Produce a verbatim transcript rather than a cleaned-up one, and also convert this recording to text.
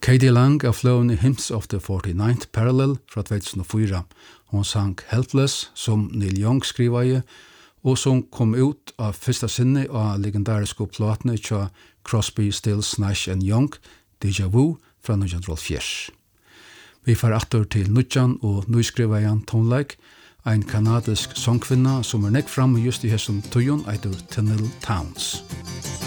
Katie Lang av fløven i Hymns of the forty-ninth Parallel fra two thousand four. Hon sang Helpless, som Neil Young skriva i, og som kom ut av fyrsta sinne av legendariske platene til Crosby, Stills, Nash and Young, Deja Vu fra nineteen four. Vi får atter til Nudjan og nyskriva igjen tonleik, en kanadisk songkvinna som er nekk fram just i hesson tøyen eiter Tennille Towns.